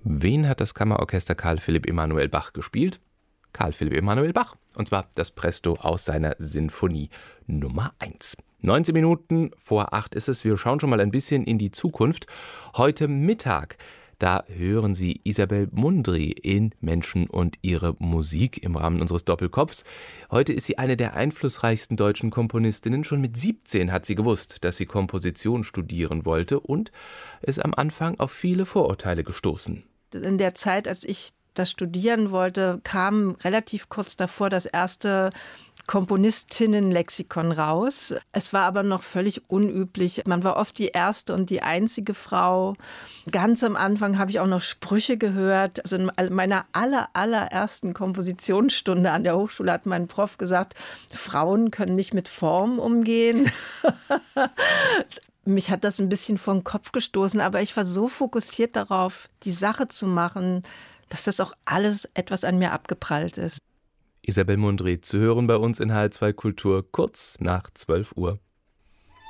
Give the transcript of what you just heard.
Wen hat das Kammerorchester Karl Philipp Emanuel Bach gespielt? Karl Philipp Emanuel Bach. Und zwar das Presto aus seiner Sinfonie Nummer 1. 19 Minuten vor 8 ist es. Wir schauen schon mal ein bisschen in die Zukunft. Heute Mittag, da hören Sie Isabel Mundry in Menschen und ihre Musik im Rahmen unseres Doppelkopfs. Heute ist sie eine der einflussreichsten deutschen Komponistinnen. Schon mit 17 hat sie gewusst, dass sie Komposition studieren wollte und ist am Anfang auf viele Vorurteile gestoßen. In der Zeit, als ich das studieren wollte, kam relativ kurz davor das erste Komponistinnenlexikon raus. Es war aber noch völlig unüblich. Man war oft die erste und die einzige Frau. Ganz am Anfang habe ich auch noch Sprüche gehört. Also in meiner allerersten Kompositionsstunde an der Hochschule hat mein Prof gesagt, Frauen können nicht mit Form umgehen. Mich hat das ein bisschen vor den Kopf gestoßen, aber ich war so fokussiert darauf, die Sache zu machen, dass das auch alles etwas an mir abgeprallt ist. Isabel Mundry zu hören bei uns in HR2 Kultur kurz nach 12 Uhr.